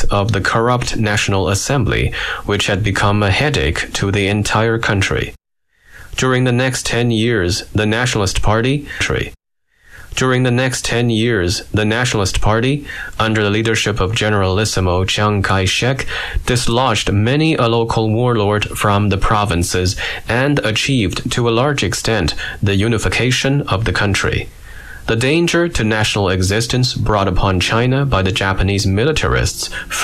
of the corrupt National Assembly, which had become a headache to the entire country. During the next 10 years, the Nationalist Party, under the leadership of Generalissimo Chiang Kai-shek, dislodged many a local warlord from the provinces and achieved to a large extent the unification of the country. The danger to national existence brought upon China by the Japanese militarists